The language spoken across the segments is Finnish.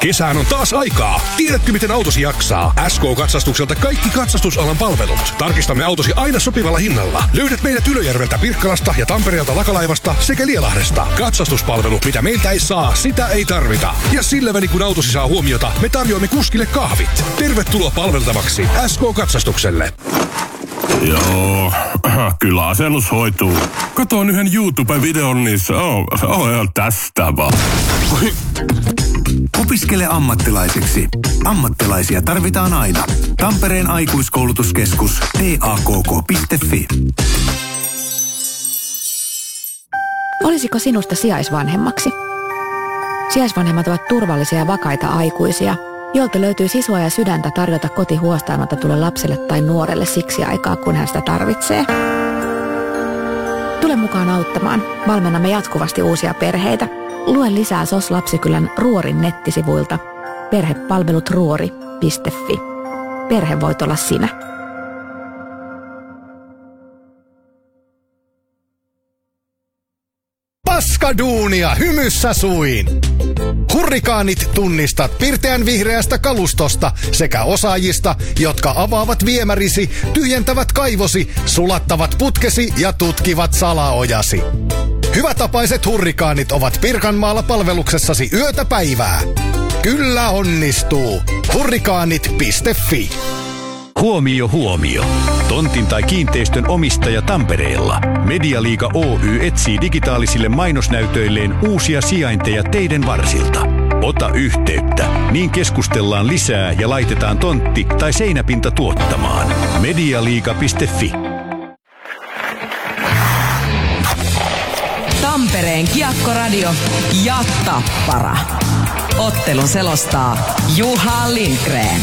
Kesään on taas aikaa. Tiedätkö, miten autosi jaksaa? SK-katsastukselta kaikki katsastusalan palvelut. Tarkistamme autosi aina sopivalla hinnalla. Löydät meidät Ylöjärveltä, Pirkkalasta ja Tampereelta Lakalaivasta sekä Lielahdesta. Katsastuspalvelu, mitä meiltä ei saa, sitä ei tarvita. Ja sillä välin kun autosi saa huomiota, me tarjoamme kuskille kahvit. Tervetuloa palveltavaksi SK-katsastukselle. Joo, kyllä asennus hoituu. Katoin yhden YouTube-videon, niin se on ihan tästä vaan. Opiskele ammattilaiseksi. Ammattilaisia tarvitaan aina. Tampereen aikuiskoulutuskeskus TAKK.fi. Olisiko sinusta sijaisvanhemmaksi? Sijaisvanhemmat ovat turvallisia ja vakaita aikuisia, joilta löytyy sisua ja sydäntä tarjota koti huostaanotetulle lapselle tai nuorelle siksi aikaa, kun hän sitä tarvitsee. Tule mukaan auttamaan. Valmennamme jatkuvasti uusia perheitä. Lue lisää SOS Lapsikylän Ruorin nettisivuilta perhepalvelutruori.fi. Perhe voit olla sinä. Paskaduunia hymyssä suin! Hurrikaanit tunnistat pirteän vihreästä kalustosta sekä osaajista, jotka avaavat viemärisi, tyhjentävät kaivosi, sulattavat putkesi ja tutkivat salaojasi. Hyvätapaiset hurrikaanit ovat Pirkanmaalla palveluksessasi yötä päivää. Kyllä onnistuu. Hurrikaanit.fi. Huomio, huomio. Tontin tai kiinteistön omistaja Tampereella. Medialiiga Oy etsii digitaalisille mainosnäytöilleen uusia sijainteja teiden varsilta. Ota yhteyttä, niin keskustellaan lisää ja laitetaan tontti tai seinäpinta tuottamaan. Medialiiga.fi. Tampereen Kiekkoradio ja Tappara. Ottelun selostaa Juha Lindgren.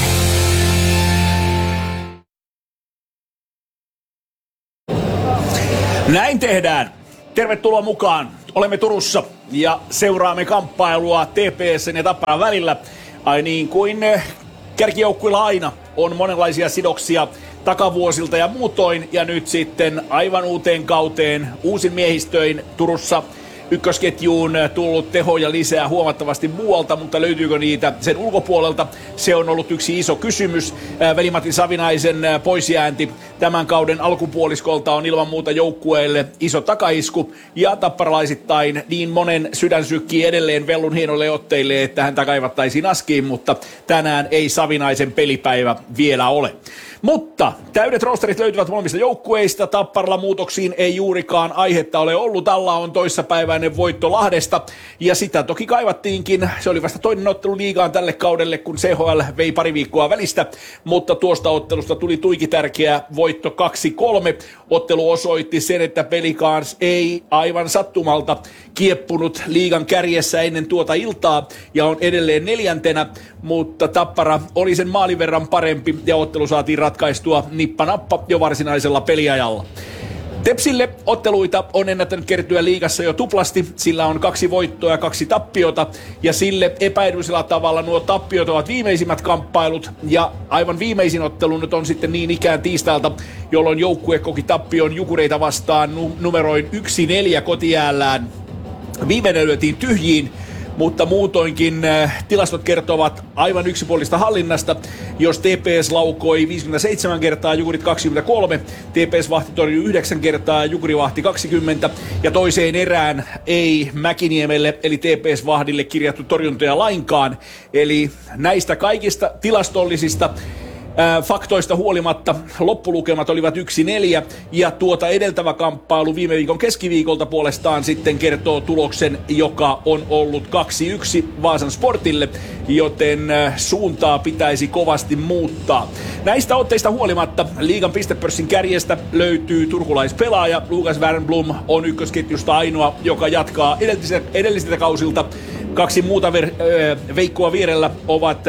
Näin tehdään. Tervetuloa mukaan. Olemme Turussa ja seuraamme kamppailua TPS:n ja Tapparan välillä. Ai niin kuin kärkijoukkuilla aina on monenlaisia sidoksia takavuosilta ja muutoin. Ja nyt sitten aivan uuteen kauteen uusin miehistöin Turussa ykkösketjuun tullut tehoja lisää huomattavasti muualta, mutta löytyykö niitä sen ulkopuolelta? Se on ollut yksi iso kysymys. Veli-Matti Savinaisen poisjäänti tämän kauden alkupuoliskolta on ilman muuta joukkueelle iso takaisku. Ja tapparalaisittain niin monen sydän sykkii edelleen Vellun hienoille otteille, että häntä kaivattaisiin askiin, mutta tänään ei Savinaisen pelipäivä vielä ole. Mutta täydet rosterit löytyvät molemmista joukkueista. Tapparalla muutoksiin ei juurikaan aihetta ole ollut. Alla on toissapäiväinen voitto Lahdesta ja sitä toki kaivattiinkin. Se oli vasta toinen ottelu liigaan tälle kaudelle, kun CHL vei pari viikkoa välistä. Mutta tuosta ottelusta tuli tuiki tärkeä voitto 2-3. Ottelu osoitti sen, että Pelicans ei aivan sattumalta kieppunut liigan kärjessä ennen tuota iltaa ja on edelleen 4. Mutta Tappara oli sen maalin verran parempi ja ottelu saatiin ratkaistua nippanappa jo varsinaisella peliajalla. Tepsille otteluita on ennättänyt kertyä liigassa jo tuplasti, sillä on 2 voittoa ja 2 tappiota, ja sille epäedullisella tavalla nuo tappiot ovat viimeisimmät kamppailut, ja aivan viimeisin ottelu nyt on sitten niin ikään tiistailta, jolloin joukkue koki tappion Jukureita vastaan numeroin 1-4 kotijäällään. Viimeinen lyötiin tyhjiin, mutta muutoinkin tilastot kertovat aivan yksipuolista hallinnasta. Jos TPS laukoi 57 kertaa, Jukurit 23, TPS vahti torjui 9 kertaa, Jukuri vahti 20 ja toiseen erään ei Mäkiniemelle eli TPS vahdille kirjattu torjuntoja lainkaan. Eli näistä kaikista tilastollisista faktoista huolimatta loppulukemat olivat 1-4 ja tuota edeltävä kamppailu viime viikon keskiviikolta puolestaan sitten kertoo tuloksen, joka on ollut 2-1 Vaasan Sportille, joten suuntaa pitäisi kovasti muuttaa. Näistä otteista huolimatta liigan pistepörssin kärjestä löytyy turkulaispelaaja. Lukas Wernbloom on ykkösketjusta ainoa, joka jatkaa edellisiltä kausilta. 2 muuta veikkoa vierellä ovat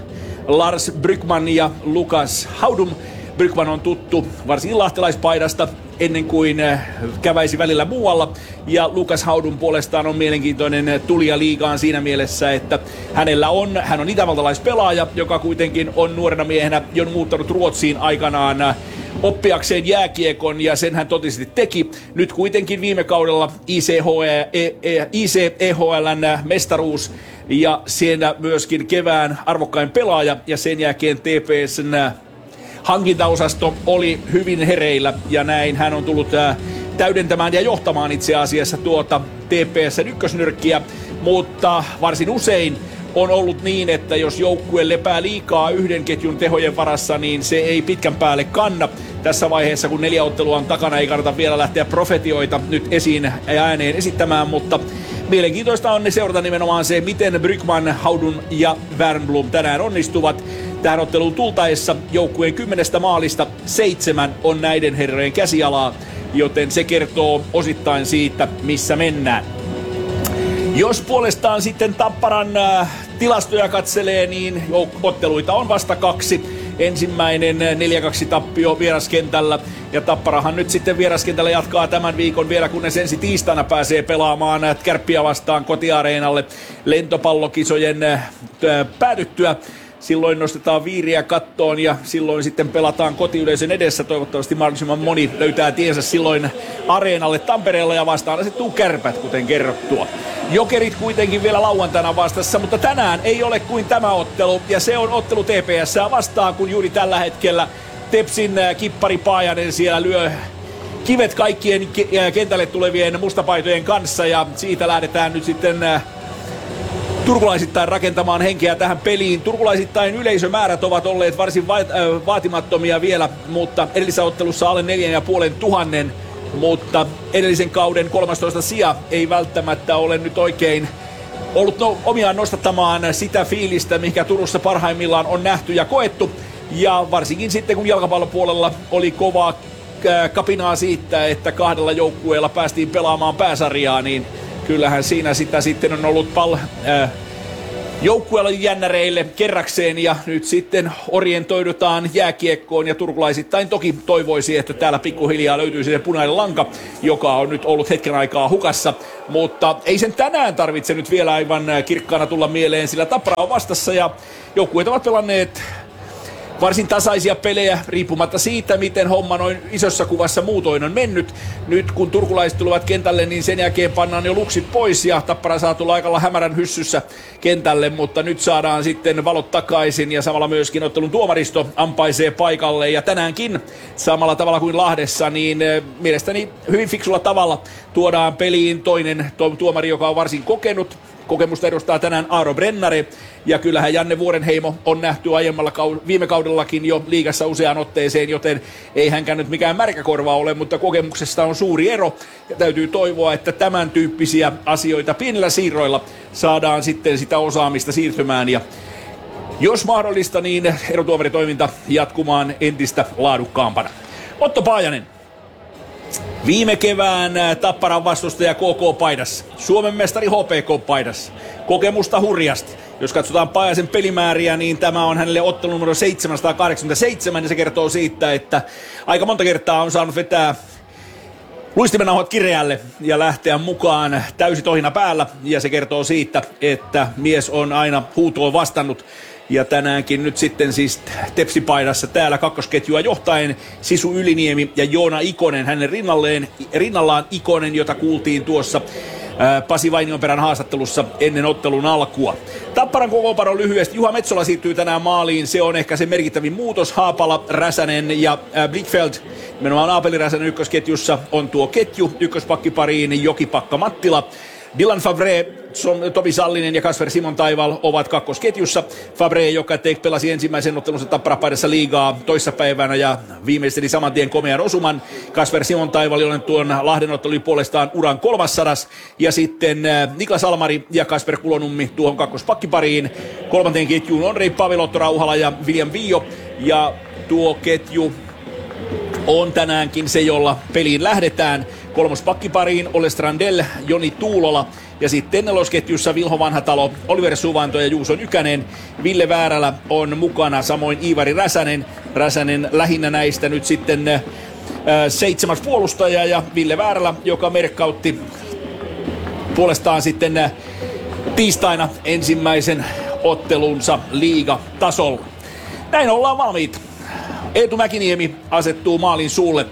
Lars Brygman ja Lukas Haudum. Brygman on tuttu varsinkin lahtelaispaidasta ennen kuin käväisi välillä muualla. Ja Lukas Haudum puolestaan on mielenkiintoinen tulija liigaan siinä mielessä, että hän on itävaltalaispelaaja, joka kuitenkin on nuorena miehenä jo muuttanut Ruotsiin aikanaan oppiakseen jääkiekon, ja sen hän totisesti teki. Nyt kuitenkin viime kaudella ICEHL:n mestaruus ja siinä myöskin kevään arvokkain pelaaja, ja sen jälkeen TPS:n hankintaosasto oli hyvin hereillä, ja näin hän on tullut täydentämään ja johtamaan itse asiassa tuota TPS:n ykkösnyrkkiä, mutta varsin usein on ollut niin, että jos joukkue lepää liikaa yhden ketjun tehojen varassa, niin se ei pitkän päälle kanna. Tässä vaiheessa, kun 4 ottelua on takana, ei kannata vielä lähteä profetioita nyt esiin ja ääneen esittämään, mutta mielenkiintoista on ne seurata nimenomaan se, miten Brygman, Haudun ja Wernbloom tänään onnistuvat. Tähän otteluun tultaessa joukkueen 10 maalista 7 on näiden herrojen käsialaa, joten se kertoo osittain siitä, missä mennään. Jos puolestaan sitten Tapparan tilastoja katselee, niin otteluita on vasta 2. Ensimmäinen 4-2 tappio vieraskentällä, ja Tapparahan nyt sitten vieraskentällä jatkaa tämän viikon vielä, kunnes ensi tiistaina pääsee pelaamaan Kärppiä vastaan kotiareenalle lentopallokisojen päätyttyä. Silloin nostetaan viiriä kattoon ja silloin sitten pelataan kotiyleisön edessä. Toivottavasti mahdollisimman moni löytää tiensä silloin areenalle Tampereella, ja vastaan asettuu Kärpät, kuten kerrottua. Jokerit kuitenkin vielä lauantaina vastassa, mutta tänään ei ole kuin tämä ottelu, ja se on ottelu TPS:ää vastaan, kun juuri tällä hetkellä Tepsin kippari Paajanen siellä lyö kivet kaikkien kentälle tulevien mustapaitojen kanssa, ja siitä lähdetään nyt sitten turkulaisittain rakentamaan henkeä tähän peliin. Turkulaisittain yleisömäärät ovat olleet varsin vaatimattomia vielä, mutta edellisessä ottelussa alle 4,500, mutta edellisen kauden 13 sija ei välttämättä ole nyt oikein ollut omiaan nostattamaan sitä fiilistä, mikä Turussa parhaimmillaan on nähty ja koettu. Ja varsinkin sitten, kun jalkapallopuolella oli kovaa kapinaa siitä, että 2 joukkueella päästiin pelaamaan pääsarjaa, niin kyllähän siinä sitä sitten on ollut joukkueella jännäreille kerrakseen, ja nyt sitten orientoidutaan jääkiekkoon, ja turkulaisittain toki toivoisi, että täällä pikkuhiljaa löytyisi se punainen lanka, joka on nyt ollut hetken aikaa hukassa, mutta ei sen tänään tarvitse nyt vielä aivan kirkkaana tulla mieleen, sillä Tappara on vastassa ja joukkueet ovat pelanneet varsin tasaisia pelejä, riippumatta siitä, miten homma noin isossa kuvassa muutoin on mennyt. Nyt kun turkulaiset tulevat kentälle, niin sen jälkeen pannaan jo luksit pois, ja Tappara saa tulla aikalla hämärän hyssyssä kentälle, mutta nyt saadaan sitten valot takaisin, ja samalla myöskin ottelun tuomaristo ampaisee paikalle, ja tänäänkin samalla tavalla kuin Lahdessa, niin mielestäni hyvin fiksulla tavalla tuodaan peliin toinen tuomari, joka on varsin kokenut. Kokemusta edustaa tänään Aaro Brennare, ja kyllähän Janne Vuorenheimo on nähty viime kaudellakin jo liigassa useaan otteeseen, joten ei hänkään nyt mikään märkäkorva ole, mutta kokemuksesta on suuri ero, ja täytyy toivoa, että tämän tyyppisiä asioita pienillä siirroilla saadaan sitten sitä osaamista siirtymään, ja jos mahdollista, niin erotuomaritoiminta jatkumaan entistä laadukkaampana. Otto Paajanen. Viime kevään Tapparan vastustaja KK-paidassa, Suomen mestari HPK-paidassa, kokemusta hurjasti. Jos katsotaan Paajasen pelimääriä, niin tämä on hänelle ottelu numero 787, ja se kertoo siitä, että aika monta kertaa on saanut vetää luistimenauhat kireälle ja lähteä mukaan täysi tohina päällä, ja se kertoo siitä, että mies on aina huutoon vastannut. Ja tänäänkin nyt sitten siis Tepsipaidassa täällä kakkosketjua johtaen Sisu Yliniemi ja Joona Ikonen, hänen rinnallaan Ikonen, jota kuultiin tuossa Pasi Vainionperän haastattelussa ennen ottelun alkua. Tapparan kokoonpano lyhyesti. Juha Metsola siirtyy tänään maaliin. Se on ehkä se merkittävin muutos. Haapala, Räsänen ja Blickfeldt. Nimenomaan Aapeli Räsänen ykkösketjussa on tuo ketju. Ykköspakkipariin Jokipakka Mattila. Dylan Fabre, Tomi Sallinen ja Kasper Simon Taival ovat kakkosketjussa. Fabre, joka pelasi ensimmäisen ottelunsa Tapparapaidassa liigaa toissapäivänä ja viimeisteli saman tien komean osuman. Kasper Simon Taival, jolle tuon Lahden ottelu puolestaan uran 300. Ja sitten Niklas Almari ja Kasper Kulonummi tuohon kakkospakkippariin. Kolmanteen ketjuun on Reippa Velotto Rauhala ja William Vio. Ja tuo ketju on tänäänkin se, jolla peliin lähdetään. Kolmospakkipariin Ole Strandell, Joni Tuulola ja sitten nelosketjussa Vilho Vanhatalo, Oliver Suvanto ja Juuso Nykänen. Ville Väärälä on mukana, samoin Iivari Räsänen. Räsänen lähinnä näistä nyt sitten 7. puolustaja ja Ville Väärälä, joka merkkautti puolestaan sitten tiistaina ensimmäisen ottelunsa liigatasolla. Näin ollaan valmiit. Eetu Mäkiniemi asettuu maalin suulle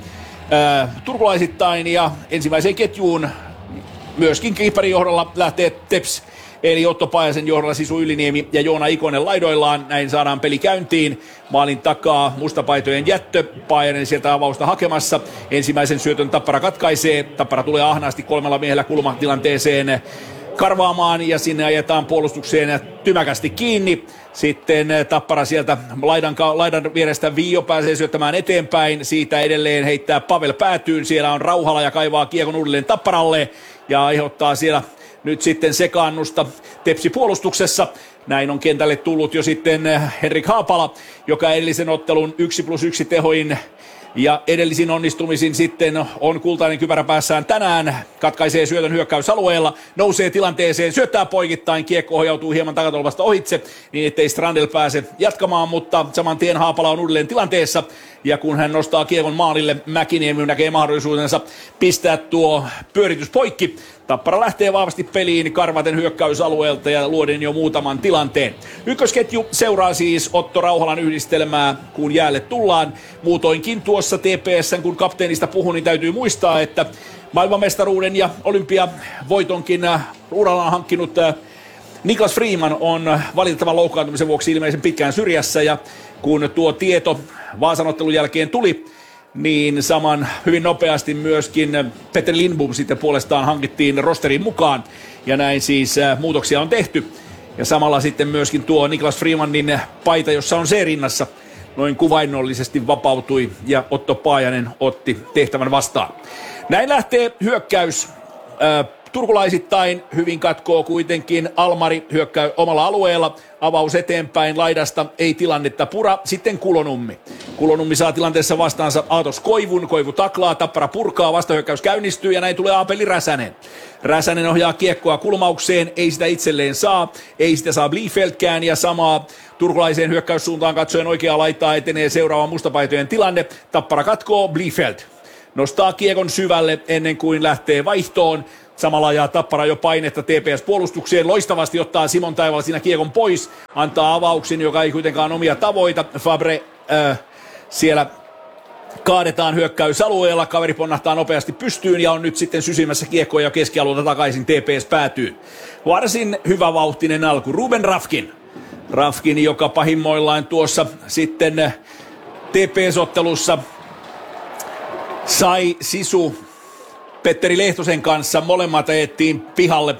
turkulaisittain ja ensimmäiseen ketjuun myöskin kiipparin johdolla lähtee Teps Eli Otto Paajasen johdolla Sisu Yliniemi ja Joona Ikonen laidoillaan. Näin saadaan peli käyntiin. Maalin takaa mustapaitojen jättö. Paajanen sieltä avausta hakemassa. Ensimmäisen syötön Tappara katkaisee. Tappara tulee ahnaasti 3 miehellä kulmatilanteeseen karvaamaan ja sinne ajetaan puolustukseen tymäkästi kiinni. Sitten Tappara sieltä laidan vierestä Viio pääsee syöttämään eteenpäin. Siitä edelleen heittää Pavel päätyyn. Siellä on Rauhala ja kaivaa kiekon uudelleen Tapparalle ja aiheuttaa siellä nyt sitten sekaannusta Tepsi puolustuksessa. Näin on kentälle tullut jo sitten Henrik Haapala, joka edellisen ottelun 1+1 tehoin ja edellisin onnistumisin sitten on kultainen kypärä päässään tänään. Katkaisee syötön hyökkäysalueella, nousee tilanteeseen, syöttää poikittain, kiekko ohjautuu hieman takatolvasta ohitse, niin ettei Strandel pääse jatkamaan, mutta saman tien Haapala on uudelleen tilanteessa. Ja kun hän nostaa kiekon maalille, Mäkiniemi näkee mahdollisuutensa pistää tuo pyöritys poikki. Tappara lähtee vahvasti peliin karvaten hyökkäysalueelta ja luoden jo muutaman tilanteen. Ykkösketju seuraa siis Otto Rauhalan yhdistelmää, kun jäälle tullaan. Muutoinkin tuossa TPS:n, kun kapteenista puhun, niin täytyy muistaa, että maailmanmestaruuden ja olympiavoitonkin urallaan hankkinut Niklas Freeman on valitettavan loukkaantumisen vuoksi ilmeisen pitkään syrjässä, ja kun tuo tieto Vaasan ottelun jälkeen tuli, niin saman hyvin nopeasti myöskin Peter Lindbom sitten puolestaan hankittiin rosterin mukaan, ja näin siis muutoksia on tehty. Ja samalla sitten myöskin tuo Niklas Freemanin paita, jossa on C rinnassa, noin kuvainnollisesti vapautui, ja Otto Paajanen otti tehtävän vastaan. Näin lähtee hyökkäys. Turkulaisittain hyvin katkoo kuitenkin Almari hyökkää omalla alueella. Avaus eteenpäin laidasta, ei tilannetta pura. Sitten Kulonummi. Kulonummi saa tilanteessa vastaansa Aatos Koivun. Koivu taklaa, Tappara purkaa, vastahyökkäys käynnistyy ja näin tulee Aapeli Räsänen. Räsänen ohjaa kiekkoa kulmaukseen, ei sitä itselleen saa. Ei sitä saa Bliefeldkään ja samaa turkulaiseen hyökkäyssuuntaan katsoen oikeaa laittaa etenee seuraava mustapaitojen tilanne. Tappara katkoo, Bliefeld nostaa kiekon syvälle ennen kuin lähtee vaihtoon. Samalla ajaa Tappara jo painetta TPS-puolustukseen. Loistavasti ottaa Simon Taival siinä kiekon pois. Antaa avauksen, joka ei kuitenkaan omia tavoita. Fabre siellä kaadetaan hyökkäysalueella. Kaveri ponnahtaa nopeasti pystyyn ja on nyt sitten sysimässä kiekkoa ja keskialueelta takaisin. TPS päätyy. Varsin hyvä vauhtinen alku. Ruben Rafkin, joka pahimmoillaan tuossa sitten TPS-ottelussa sai Sisu Petteri Lehtosen kanssa. Molemmat ajettiin pihalle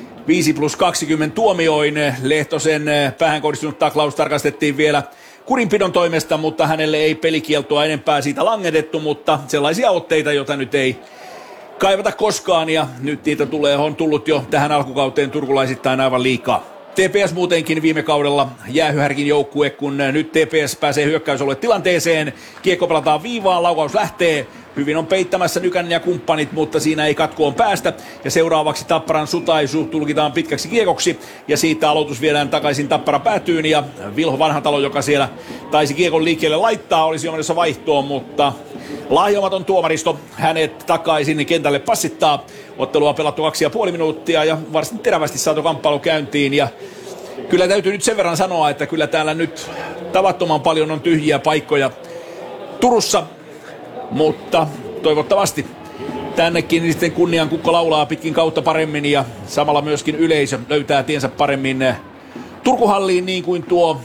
5+20 tuomioin. Lehtosen päähän kohdistunut taklaus tarkastettiin vielä kurinpidon toimesta, mutta hänelle ei pelikieltoa enempää siitä langetettu, mutta sellaisia otteita, joita nyt ei kaivata koskaan, ja nyt niitä on tullut jo tähän alkukauteen turkulaisittain aivan liikaa. TPS muutenkin viime kaudella jäähyhärkin joukkue, kun nyt TPS pääsee hyökkäysalueen tilanteeseen. Kiekko pelataan viivaan, laukaus lähtee. Hyvin on peittämässä Nykänen ja kumppanit, mutta siinä ei katkoon päästä. Ja seuraavaksi Tapparan sutaisu tulkitaan pitkäksi kiekoksi. Ja siitä aloitus viedään takaisin Tappara päätyyn. Ja Vilho Vanhatalo, joka siellä taisi kiekon liikkeelle laittaa, olisi jo menossa vaihtoon, mutta lahjomaton tuomaristo hänet takaisin kentälle passittaa. Ottelua pelattu 2,5 minuuttia ja varsin terävästi saatu kamppailu käyntiin. Ja kyllä täytyy nyt sen verran sanoa, että kyllä täällä nyt tavattoman paljon on tyhjiä paikkoja Turussa. Mutta toivottavasti tännekin niin sitten kunnian kukko laulaa pitkin kautta paremmin ja samalla myöskin yleisö löytää tiensä paremmin Turkuhalliin, niin kuin tuo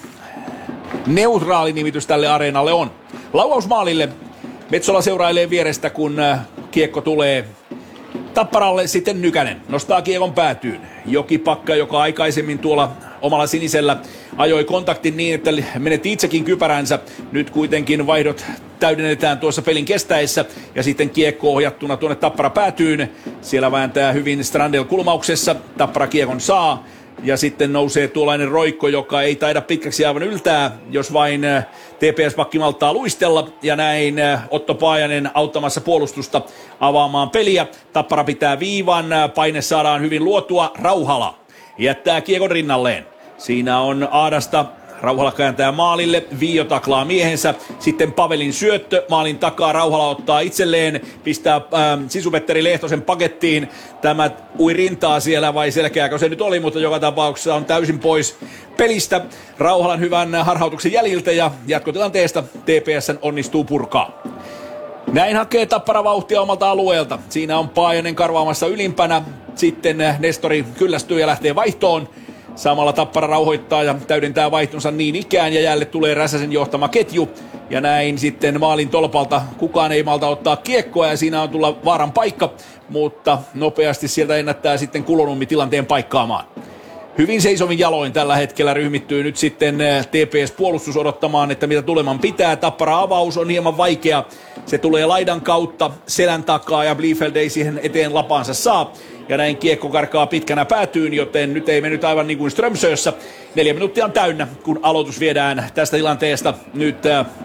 neutraali nimitys tälle areenalle on. Lauaus maalille. Metsola seurailee vierestä, kun kiekko tulee Tapparalle. Sitten Nykänen nostaa kiekon päätyyn. Jokipakka, joka aikaisemmin tuolla omalla sinisellä ajoi kontaktin niin, että menetti itsekin kypäränsä. Nyt kuitenkin vaihdot täydennetään tuossa pelin kestäessä ja sitten kiekko ohjattuna tuonne Tappara päätyyn. Siellä vääntää hyvin Strandel kulmauksessa. Tappara kiekon saa ja sitten nousee tuollainen roikko, joka ei taida pitkäksi aivan yltää, jos vain TPS-pakki malttaa luistella. Ja näin Otto Paajanen auttamassa puolustusta avaamaan peliä. Tappara pitää viivan, paine saadaan hyvin luotua. Rauhala jättää kiekon rinnalleen. Siinä on Aadasta. Rauhala kääntää maalille, Viio taklaa miehensä, sitten Pavelin syöttö, maalin takaa Rauhala ottaa itselleen, pistää Sisu-Petteri Lehtosen pakettiin, tämä ui rintaa siellä vai selkeäkö se nyt oli, mutta joka tapauksessa on täysin pois pelistä Rauhalan hyvän harhautuksen jäljiltä ja jatkotilanteesta TPS:n onnistuu purkaa. Näin hakee Tappara vauhtia omalta alueelta. Siinä on Paajanen karvaamassa ylimpänä. sitten Nestori kyllästyy ja lähtee vaihtoon. Samalla Tappara rauhoittaa ja täydentää vaihtonsa niin ikään ja jälleen tulee Räsäsen johtama ketju. Ja näin sitten maalin tolpalta kukaan ei malta ottaa kiekkoa ja siinä on tulla vaaran paikka, mutta nopeasti sieltä ennättää sitten Kulonummi tilanteen paikkaamaan. Hyvin seisovin jaloin tällä hetkellä ryhmittyy nyt sitten TPS-puolustus odottamaan, että mitä tuleman pitää. Tappara avaus on hieman vaikea. Se tulee laidan kautta selän takaa ja Bliefeld ei siihen eteen lapaansa saa. Ja näin kiekko karkaa pitkänä päätyyn, joten nyt ei mennyt aivan niin kuin Strömsössä. 4 minuuttia on täynnä, kun aloitus viedään tästä tilanteesta nyt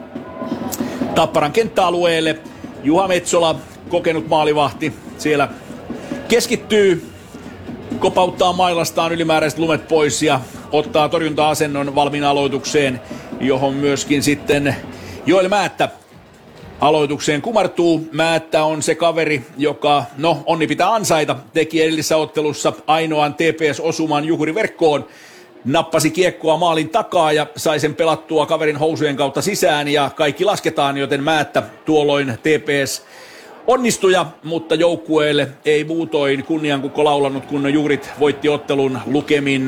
Tapparan kenttäalueelle. Juha Metsola, kokenut maalivahti, siellä keskittyy, kopauttaa mailastaan ylimääräiset lumet pois ja ottaa torjunta-asennon valmiina aloitukseen, johon myöskin sitten Joel Määttä aloitukseen kumartuu. Määttä on se kaveri, joka, onni pitää ansaita, teki edellisessä ottelussa ainoan TPS-osuman Juhuri-verkkoon. Nappasi kiekkoa maalin takaa ja sai sen pelattua kaverin housujen kautta sisään ja kaikki lasketaan, joten Määttä tuolloin TPS onnistuja, mutta joukkueelle ei muutoin kunniankukko laulannut, kun Jukurit voitti ottelun lukemin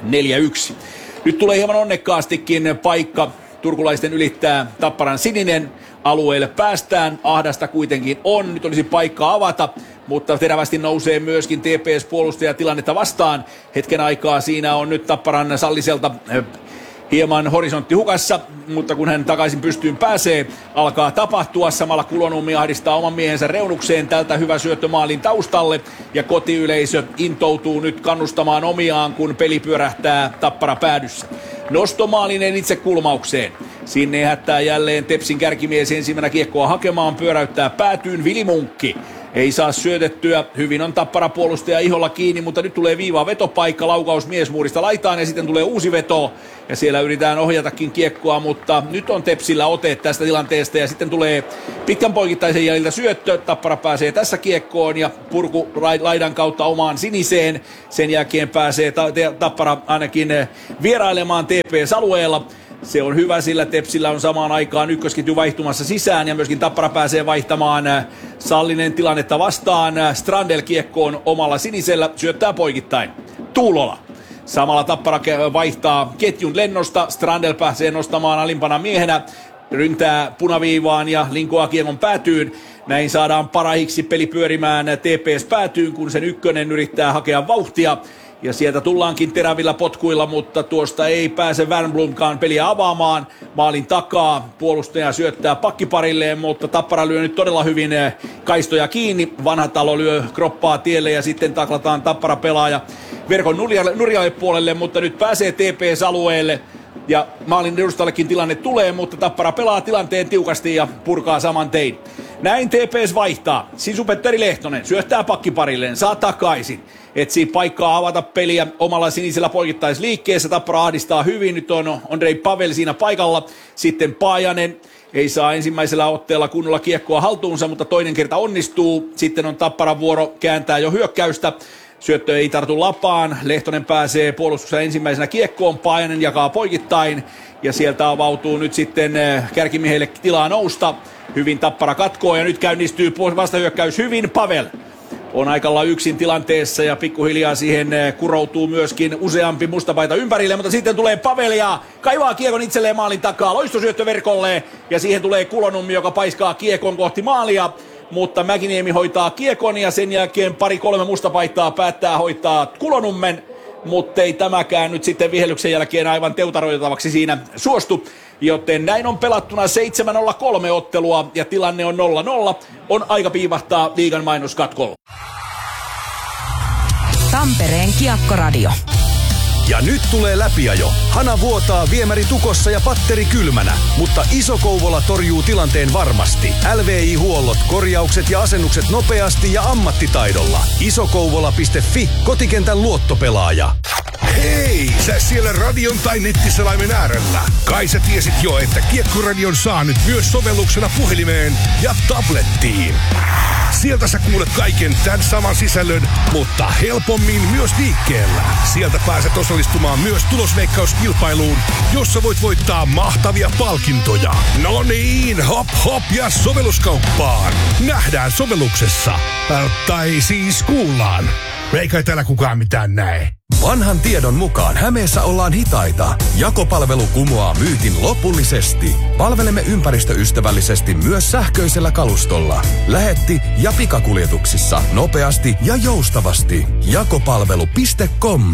4-1. Nyt tulee hieman onnekkaastikin paikka turkulaisten ylittää Tapparan sininen. Alueelle päästään, ahdasta kuitenkin on, nyt olisi paikka avata, mutta terävästi nousee myöskin TPS-puolustaja tilannetta vastaan. Hetken aikaa siinä on nyt Tapparan Salliselta hieman horisontti hukassa, mutta kun hän takaisin pystyyn pääsee, alkaa tapahtua. Samalla Kulonummi ahdistaa oman miehensä reunukseen, tältä hyvä syöttö maalin taustalle ja kotiyleisö intoutuu nyt kannustamaan omiaan, kun peli pyörähtää Tappara päädyssä. Nostomaalinen itse kulmaukseen. Sinne hättää jälleen Tepsin kärkimies ensimmäinen kiekkoa hakemaan, pyöräyttää päätyyn Vili Munkki. Ei saa syötettyä, hyvin on Tappara puolustaja iholla kiinni, mutta nyt tulee viiva vetopaikka, laukaus miesmuurista laitaan ja sitten tulee uusi veto. Ja siellä yritetään ohjatakin kiekkoa, mutta nyt on Tepsillä ote tästä tilanteesta ja sitten tulee pitkän poikittaisen jäljiltä syöttö. Tappara pääsee tässä kiekkoon ja purku laidan kautta omaan siniseen. Sen jälkeen pääsee Tappara ainakin vierailemaan TPS-alueella. Se on hyvä, sillä Tepsillä on samaan aikaan ykkösketju vaihtumassa sisään ja myöskin Tappara pääsee vaihtamaan Sallinen tilannetta vastaan. Strandel kiekkoon omalla sinisellä, syöttää poikittain. Tuulola. Samalla Tappara vaihtaa ketjun lennosta. Strandel pääsee nostamaan alimpana miehenä. Ryntää punaviivaan ja linkoaa kiekon päätyyn. Näin saadaan parahiksi peli pyörimään TPS päätyyn, kun sen ykkönen yrittää hakea vauhtia. Ja sieltä tullaankin terävillä potkuilla, mutta tuosta ei pääse Wernbloomkaan peliä avaamaan. Maalin takaa puolustaja syöttää pakkiparilleen, mutta Tappara lyö nyt todella hyvin kaistoja kiinni. Vanhatalo lyö kroppaa tielle ja sitten taklataan Tappara pelaaja verkon nurjalle puolelle, mutta nyt pääsee TPS-alueelle. Ja maalin edustallekin tilanne tulee, mutta Tappara pelaa tilanteen tiukasti ja purkaa saman tein. Näin TPS vaihtaa. Sisu-Petteri Lehtonen syöttää pakkiparilleen, saa takaisin. Etsii paikkaa avata peliä omalla sinisellä poikittaisliikkeessä. Tappara ahdistaa hyvin. Nyt on Andrei Pavel siinä paikalla. Sitten Paajanen ei saa ensimmäisellä otteella kunnolla kiekkoa haltuunsa, mutta toinen kerta onnistuu. Sitten on Tapparan vuoro kääntää jo hyökkäystä. Syöttö ei tartu lapaan. Lehtonen pääsee puolustuksessa ensimmäisenä kiekkoon. Paajanen jakaa poikittain. Ja sieltä avautuu nyt sitten kärkimiehelle tilaa nousta. Hyvin Tappara katkoo ja nyt käynnistyy vastahyökkäys hyvin. Pavel on aikalla yksin tilanteessa ja pikkuhiljaa siihen kuroutuu myöskin useampi mustapaita ympärille, mutta sitten tulee Pavel ja kaivaa kiekon itselleen maalin takaa, loistosyöttö verkolle ja siihen tulee Kulonummi, joka paiskaa kiekon kohti maalia, mutta Mäkiniemi hoitaa kiekon ja sen jälkeen 2-3 mustapaitaa päättää hoitaa Kulonummen, mutta ei tämäkään nyt sitten vihellyksen jälkeen aivan teutaroitavaksi siinä suostu. Joten näin on pelattuna 7-0-3 ottelua ja tilanne on 0-0. On aika piivahtaa liigan mainoskatkolla. Tampereen Kiekkoradio. Ja nyt tulee läpiajo. Hana vuotaa viemäri tukossa ja patteri kylmänä, mutta Iso-Kouvola torjuu tilanteen varmasti. LVI-huollot, korjaukset ja asennukset nopeasti ja ammattitaidolla. Isokouvola.fi, kotikentän luottopelaaja. Hei, sä siellä radion tai nettiselaimen äärellä. Kai sä tiesit jo, että Kiekkoradion saa nyt myös sovelluksena puhelimeen ja tablettiin. Sieltä sä kuulet kaiken tämän saman sisällön, mutta helpommin myös liikkeellä. Sieltä pääset osallistumaan myös tulosveikkauskilpailuun, jossa voit voittaa mahtavia palkintoja. No niin, hop hop ja sovelluskauppaan. Nähdään sovelluksessa. Tai siis kuullaan. Ei kai täällä kukaan mitään näe. Vanhan tiedon mukaan Hämeessä ollaan hitaita. Jakopalvelu kumoaa myytin lopullisesti. Palvelemme ympäristöystävällisesti myös sähköisellä kalustolla. Lähetti- ja pikakuljetuksissa nopeasti ja joustavasti. Jakopalvelu.com.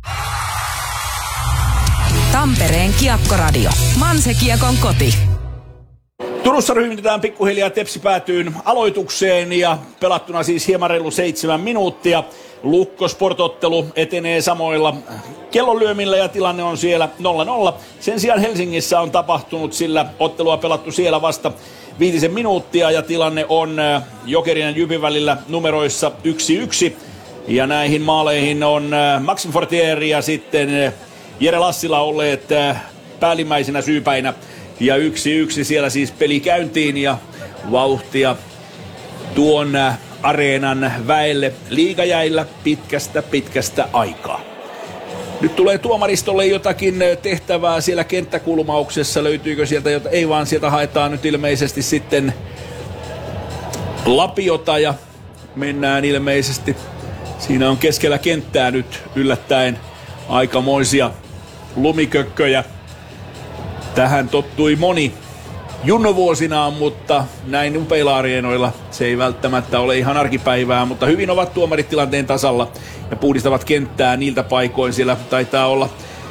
Tampereen Kiekkoradio. Manse-Kiekon koti. Turussa ryhmitetään pikkuhiljaa Tepsi päätyyn aloitukseen ja pelattuna siis hieman reilu 7 minuuttia. Lukko Sport-ottelu etenee samoilla kellonlyömillä ja tilanne on siellä 0-0. Sen sijaan Helsingissä on tapahtunut, sillä ottelua pelattu siellä vasta 5 minuuttia ja tilanne on Jokerin ja Jypin välillä numeroissa 1-1. Ja näihin maaleihin on Maxim Fortier ja sitten Jere Lassila olleet päällimmäisenä syypäinä. Ja 1-1 siellä siis peli käyntiin ja vauhtia tuon areenan väelle liigajäillä pitkästä aikaa. Nyt tulee tuomaristolle jotakin tehtävää siellä kenttäkulmauksessa. Löytyykö sieltä jotain? Ei vaan, sieltä haetaan nyt ilmeisesti sitten lapiota ja mennään ilmeisesti. Siinä on keskellä kenttää nyt yllättäen aikamoisia lumikökköjä. Tähän tottui moni junnovuosinaan, mutta näin upeilla areenoilla se ei välttämättä ole ihan arkipäivää, mutta hyvin ovat tuomarit tilanteen tasalla ja puhdistavat kenttää niiltä paikoin. Siellä taitaa olla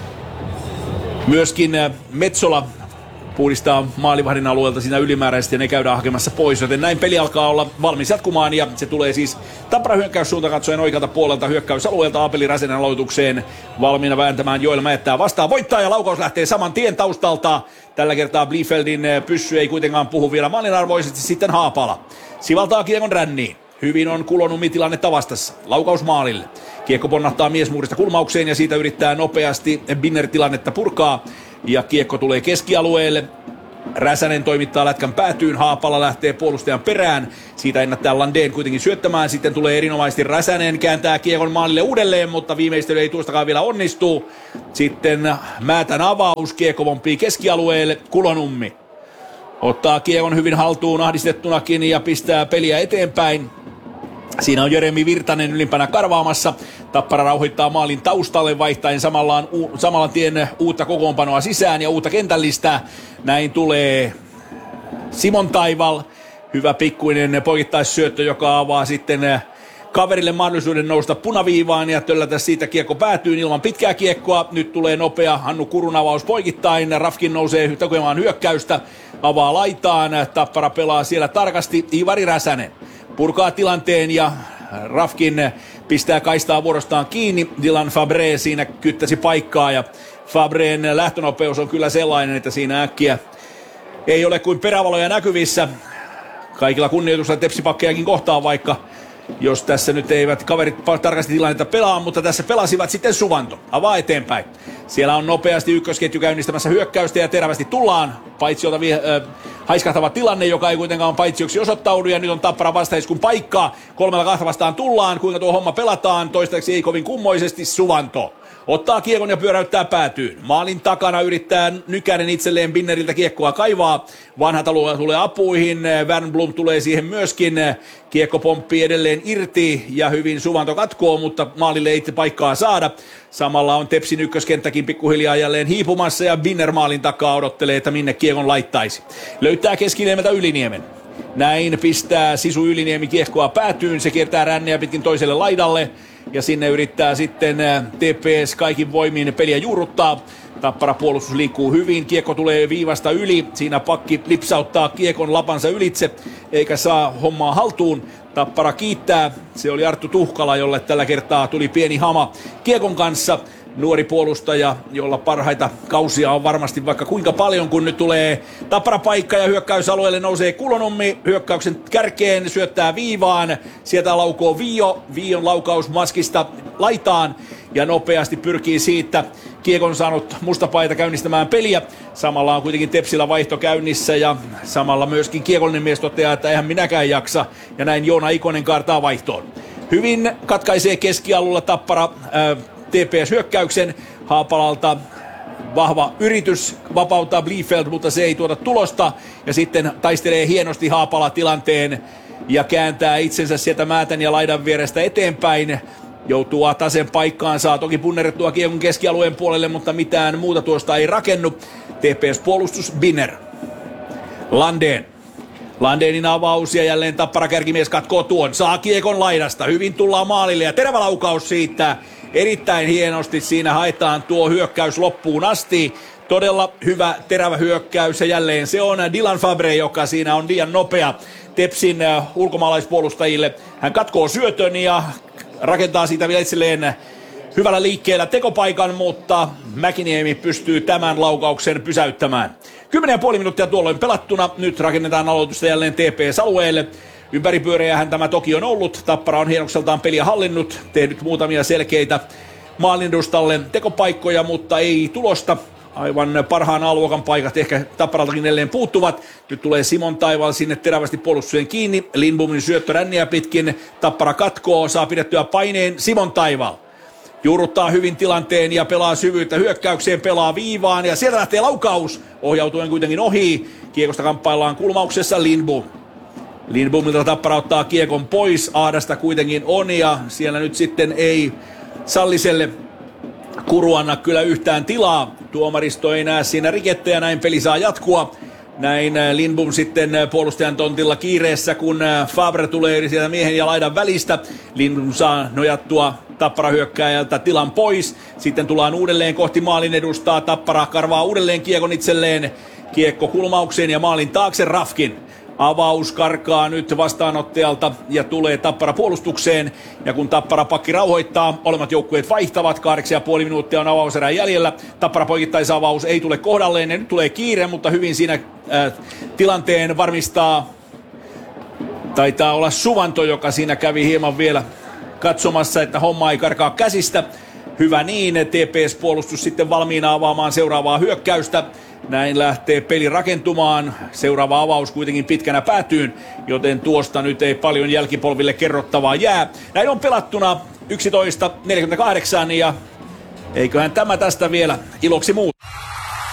myöskin Metsola puhdistaa maalivahdin alueelta siinä ylimääräisesti ja ne käydään hakemassa pois, joten näin peli alkaa olla valmis jatkumaan ja se tulee siis Tappara hyökkäyssuunta katsoen oikealta puolelta hyökkäysalueelta Aapeli Räsänen aloitukseen valmiina vääntämään. Joel Mäettää vastaan voittaa ja laukaus lähtee saman tien taustalta. Tällä kertaa Bliefeldin pyssy ei kuitenkaan puhu vielä maalinarvoisesti, sitten Haapala sivaltaa kiekon ränniin. Hyvin on Kulonummi tilannetta vastassa. Laukaus maalille. Kiekko ponnahtaa miesmuurista kulmaukseen ja siitä yrittää nopeasti Binner tilannetta purkaa. Ja kiekko tulee keskialueelle. Räsänen toimittaa lätkän päätyyn. Haapala lähtee puolustajan perään. Siitä ennättää Landén kuitenkin syöttämään. Sitten tulee erinomaisesti Räsänen. Kääntää kiekon maalille uudelleen, mutta viimeistely ei tuostakaan vielä onnistu. Sitten Määtän avaus. Kiekko pomppii keskialueelle. Kulonummi ottaa kiekon hyvin haltuun ahdistettunakin ja pistää peliä eteenpäin. Siinä on Jeremi Virtanen ylimpänä karvaamassa. Tappara rauhoittaa maalin taustalle vaihtaen samalla tien uutta kokoonpanoa sisään ja uutta kentällistä. Näin tulee Simon Taival. Hyvä pikkuinen poikittaissyöttö, joka avaa sitten kaverille mahdollisuuden nousta punaviivaan ja töllätä siitä kiekko päätyyn ilman pitkää kiekkoa. Nyt tulee nopea Hannu Kurun avaus poikittain. Rafkin nousee tukemaan hyökkäystä. Avaa laitaan. Tappara pelaa siellä tarkasti. Ivari Räsänen purkaa tilanteen ja Rafkin pistää kaistaa vuorostaan kiinni. Dylan Fabre siinä kyttäsi paikkaa ja Fabreen lähtönopeus on kyllä sellainen, että siinä äkkiä ei ole kuin perävaloja näkyvissä. Kaikilla kunnioituksella tepsipakkejakin kohtaan, vaikka jos tässä nyt eivät kaverit tarkasti tilannetta pelaa, mutta tässä pelasivat sitten Suvanto. Avaa eteenpäin. Siellä on nopeasti ykkösketju käynnistämässä hyökkäystä ja terävästi tullaan. Paitsiolta haiskahtava tilanne, joka ei kuitenkaan paitsioksi osoittaudu. Ja nyt on Tappara vastaiskun paikkaa. 3-2 vastaan tullaan. Kuinka tuo homma pelataan? Toistaiseksi ei kovin kummoisesti. Suvanto ottaa kiekon ja pyöräyttää päätyyn. Maalin takana yrittää Nykänen itselleen Binneriltä kiekkoa kaivaa. Vanha tulee apuihin. Wernbloom tulee siihen myöskin. Kiekko pomppii edelleen irti ja hyvin Suvanto katkoo, mutta maalille ei paikkaa saada. Samalla on Tepsin ykköskenttäkin pikkuhiljaa jälleen hiipumassa ja Binner maalin takaa odottelee, että minne kiekon laittaisi. Löytää Keskiniemeltä Yliniemen. Näin pistää Sisu Yliniemi kiekkoa päätyyn. Se kiertää ränniä pitkin toiselle laidalle. Ja sinne yrittää sitten TPS kaikin voimin peliä juurruttaa. Tappara puolustus liikkuu hyvin. Kiekko tulee viivasta yli. Siinä pakki lipsauttaa kiekon lapansa ylitse. Eikä saa hommaa haltuun. Tappara kiittää. Se oli Arttu Tuhkala, jolle tällä kertaa tuli pieni hama kiekon kanssa. Nuori puolustaja, jolla parhaita kausia on varmasti vaikka kuinka paljon, kun nyt tulee Tappara paikka ja hyökkäysalueelle nousee Kulonummi. Hyökkäyksen kärkeen syöttää viivaan. Sieltä laukoo Vio. Vion laukaus maskista laitaan ja nopeasti pyrkii siitä kiekon saanut mustapaita käynnistämään peliä. Samalla on kuitenkin Tepsillä vaihto käynnissä ja samalla myöskin kiekollinen mies toteaa, että eihän minäkään jaksa. Ja näin Joona Ikonen kaartaa vaihtoon. Hyvin katkaisee keskialueella Tappara TPS-hyökkäyksen. Haapalalta vahva yritys vapauttaa Bliefeld, mutta se ei tuota tulosta. Ja sitten taistelee hienosti Haapala tilanteen ja kääntää itsensä sieltä Määtän ja laidan vierestä eteenpäin. joutuu tasen paikkaan, saa toki punnerettua kiekon keskialueen puolelle, mutta mitään muuta tuosta ei rakennu. TPS-puolustus Binner. Landénin avaus ja jälleen Tappara kärkimies katkoo tuon. Saa kiekon laidasta, hyvin tullaan maalille ja terävä laukaus siitä. Erittäin hienosti siinä haetaan tuo hyökkäys loppuun asti. Todella hyvä terävä hyökkäys ja jälleen se on Dylan Fabre, joka siinä on liian nopea Tepsin ulkomaalaispuolustajille. Hän katkoo syötön ja rakentaa siitä vielä itselleen hyvällä liikkeellä tekopaikan, mutta Mäkiniemi pystyy tämän laukauksen pysäyttämään. 10,5 minuuttia tuolloin pelattuna. Nyt rakennetaan aloitusta jälleen TPS-alueelle. Ympäripyöreähän tämä toki on ollut. Tappara on hienokseltaan peliä hallinnut. Tehnyt muutamia selkeitä maalindustalle tekopaikkoja, mutta ei tulosta. Aivan parhaan A-luokan paikat ehkä Tapparaltakin edelleen puuttuvat. Nyt tulee Simon Taival sinne terävästi puolustukseen kiinni. Lindbomin syöttö ränniä pitkin. Tappara katkoo, saa pidettyä paineen Simon Taival. Juurruttaa hyvin tilanteen ja pelaa syvyyttä hyökkäykseen, pelaa viivaan ja sieltä lähtee laukaus. Ohjautuen kuitenkin ohi. Kiekosta kamppaillaan kulmauksessa Lindbom. Lindbomilta Tappara ottaa kiekon pois. Ahdasta kuitenkin on ja siellä nyt sitten ei Salliselle Kuru anna kyllä yhtään tilaa. Tuomaristo ei näe siinä rikettä ja näin peli saa jatkua. Näin Lindbom sitten puolustajan tontilla kiireessä, kun Fabre tulee sieltä miehen ja laidan välistä. Lindbom saa nojattua Tappara hyökkääjältä tilan pois. Sitten tullaan uudelleen kohti maalin edustaa. Tappara karvaa uudelleen kiekon itselleen. Kiekko kulmaukseen ja maalin taakse Rafkin. Avaus karkaa nyt vastaanottajalta ja tulee Tappara puolustukseen. Ja kun Tappara pakki rauhoittaa, molemmat joukkueet vaihtavat. 8,5 minuuttia on avauserän jäljellä. Tappara poikittaisavaus ei tule kohdalleen ja nyt tulee kiire, mutta hyvin siinä tilanteen varmistaa. Taitaa olla Suvanto, joka siinä kävi hieman vielä katsomassa, että homma ei karkaa käsistä. Hyvä niin, TPS-puolustus sitten valmiina avaamaan seuraavaa hyökkäystä. Näin lähtee peli rakentumaan. Seuraava avaus kuitenkin pitkänä päätyyn, joten tuosta nyt ei paljon jälkipolville kerrottavaa jää. Näin on pelattuna 11.48 ja eiköhän tämä tästä vielä iloksi muuta.